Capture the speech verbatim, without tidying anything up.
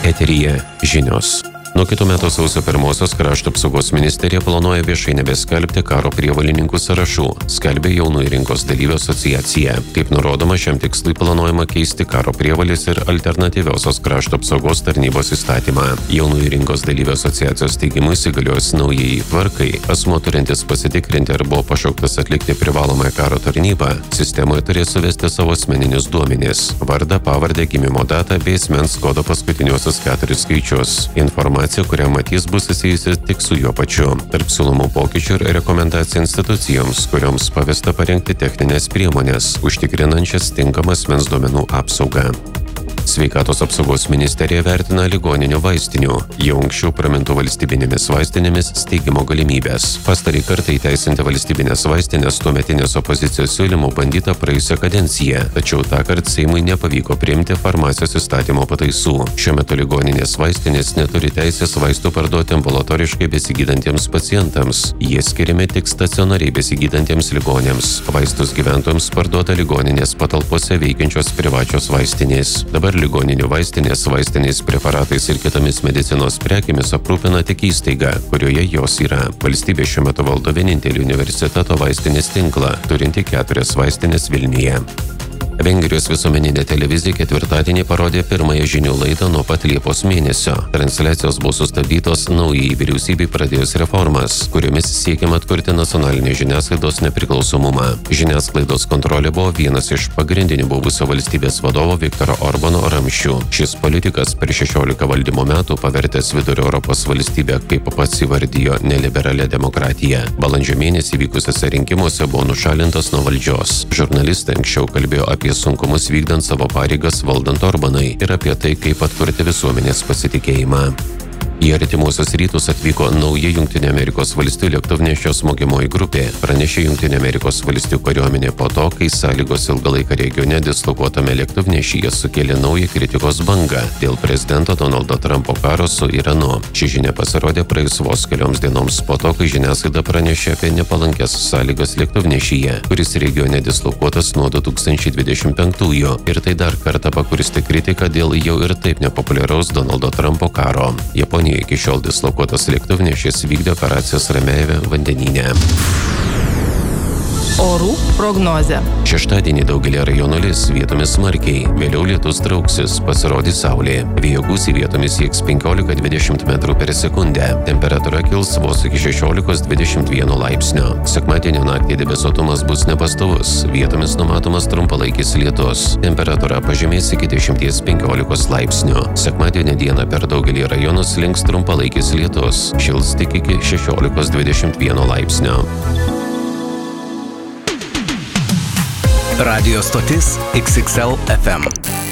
Eteryje žinios. Nuo kitų metų sausio pirmosios krašto apsaugos ministerija planuoja viešai nebeskelbti karo prievolininkų sąrašų, skelbia Jaunųjų rinkos dalyvių asociacija. Kaip nurodoma, šiam tikslui planuojama keisti karo prievolės ir alternatyviosios krašto apsaugos tarnybos įstatymą. Jaunųjų rinkos dalyvių asociacijos teigimu įsigaliojus naujai tvarkai, asmuo turintis pasitikrinti ar buvo pašauktas atlikti privalomąją karo tarnybą, sistemoje turės suvesti savo asmeninius duomenis – vardą, pavardę, gimimo datą bei asmens kodo paskutiniuosius keturis skaičius. Informacija kurią matys, bus susijusi tik su juo pačiu. Tarp siūlomų pokyčių ir rekomendacijų institucijoms, kurioms pavesta parengti techninės priemonės, užtikrinančias tinkamą asmens duomenų apsaugą. Sveikatos apsaugos ministerija vertina ligoninių vaistinių, jau anksčiau pramintų valstybinėmis vaistinėmis steigimo galimybės. Pastarąjį kartą įteisinti valstybinės vaistinės tuometinės opozicijos siūlymų bandyta praėjusią kadenciją, tačiau tąkart Seimui nepavyko priimti farmacijos įstatymo pataisų. Šiuo metu ligoninės vaistinės neturi teisės vaistų parduoti ambulatoriškai besigydantiems pacientams. Jie skiriami tik stacionariai besigydantiems ligoniams. Vaistus gyventojams parduoda ligoninės patalpose veikiančios privačios vaistinės. Dabar ligoninių vaistinės vaistinės preparatais ir kitomis medicinos prekėmis aprūpina tik įstaiga, kurioje jos yra. Valstybė šiuo metu valdo vienintelį universiteto vaistinės tinklą, turinti keturias vaistinės Vilniuje. Vengrijos visuomeninė televizija ketvirtadienį parodė pirmąją žinių laidą nuo pat Liepos mėnesio. Transliacijos buvo sustabdytos naujai vyriausybei pradėjus reformas, kuriomis siekiama atkurti nacionalinės žiniasklaidos nepriklausomumą. Žiniasklaidos kontrolė buvo vienas iš pagrindinių buvusio valstybės vadovo Viktoro Orbano ramsčių. Šis politikas per šešiolika valdymo metų pavertęs Vidurio Europos valstybę, kaip pats įvardijo, neliberalią demokratiją. Balandžio mėnesį vykusiuose rinkimuose buvo nušalintas nuo valdžios. Žurnalistai anksčiau kalbėjo apie apie sunkumus vykdant savo pareigas valdant Orbanui ir apie tai, kaip atkurti visuomenės pasitikėjimą. Į artimuosius rytus atvyko nauja Jungtinių Amerikos valstijų lėktuvnešio smogimoji grupė, pranešė Jungtinių Amerikos valstijų kariuomenė po to, kai sąlygos ilgą laiką regione dislokuotame lėktuvnešyje sukėlė naują kritikos bangą dėl prezidento Donaldo Trumpo karo su Iranu. Ši žinia pasirodė praėjus vos kelioms dienoms po to, kai žiniasklaida pranešė apie nepalankes sąlygas lėktuvnešyje, kuris regione dislokuotas nuo du tūkstančiai dvidešimt penktųjų ir tai dar kartą pakurstė kritiką dėl jau ir taip nepopuliaraus Donaldo Trumpo karo. Japonija iki šiol dislokuotas lėktuvnešis vykdė operacijas Ramiajame vandenyne. Orų prognozė. Šeštadienį daugelį rajonų lis, vietomis smarkiai, vėliau lietus trauksis, pasirodys saulė. Vėjo gūsiai vietomis sieks penkiolika dvidešimt metrų per sekundę. Temperatūra kils vos iki šešiolikos dvidešimt vieno laipsnio. Sekmadienio naktį debesuotumas bus nepastovus, vietomis numatomas trumpalaikis lietus. Temperatūra pažemės iki dešimties penkiolikos laipsnių. Sekmadienio dieną per daugelį rajonų slinks trumpalaikis lietus, šils tik iki šešiolikos dvidešimt vieno laipsnio. Radio stotis X X L F M.